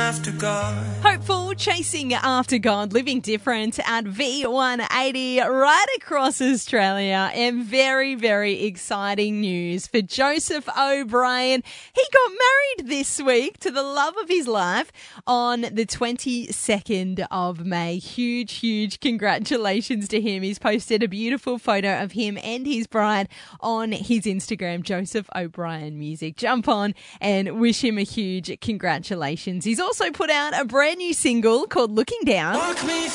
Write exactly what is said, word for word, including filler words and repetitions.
after God. Hopeful, chasing after God, living different at V one eighty right across Australia. And very, very exciting news for Joseph O'Brien. He got married this week to the love of his life on the twenty-second of May. Huge, huge congratulations to him. He's posted a beautiful photo of him and his bride on his Instagram, Joseph O'Brien Music. Jump on and wish him a huge congratulations. He's also put out a brand new single called Looking Down. Walk me